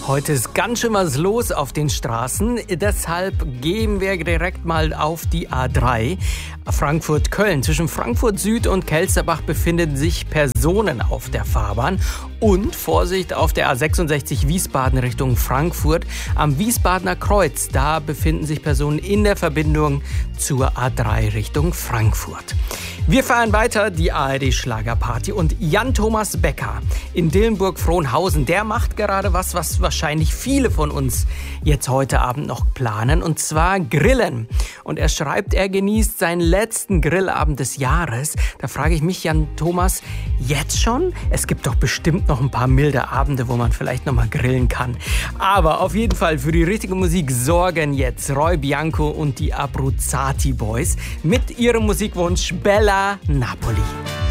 Heute ist ganz schön was los auf den Straßen, deshalb gehen wir direkt mal auf die A3. Frankfurt-Köln. Zwischen Frankfurt Süd und Kelsterbach befinden sich Personen auf der Fahrbahn. Und Vorsicht auf der A66 Wiesbaden Richtung Frankfurt. Am Wiesbadener Kreuz, da befinden sich Personen in der Verbindung zur A3 Richtung Frankfurt. Wir fahren weiter die ARD-Schlagerparty und Jan Thomas Becker in Dillenburg-Frohnhausen, der macht gerade was wahrscheinlich viele von uns jetzt heute Abend noch planen, und zwar Grillen. Und er schreibt, er genießt seinen letzten Grillabend des Jahres. Da frage ich mich, Jan Thomas, jetzt schon? Es gibt doch bestimmt noch ein paar milde Abende, wo man vielleicht noch mal grillen kann. Aber auf jeden Fall für die richtige Musik sorgen jetzt Roy Bianco und die Abruzzati Boys mit ihrem Musikwunsch Bella Napoli.